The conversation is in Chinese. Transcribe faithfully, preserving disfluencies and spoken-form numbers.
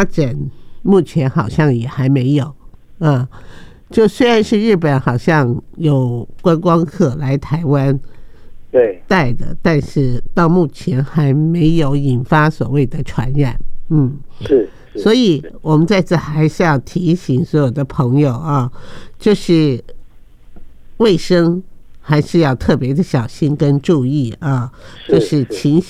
麻疹目前好像也还没有，嗯，就虽然是日本好像有观光客来台湾对带的，但是到目前还没有引发所谓的传染，嗯， 是。 所以我们在这还是要提醒所有的朋友啊，就是卫生还是要特别的小心跟注意啊，就是勤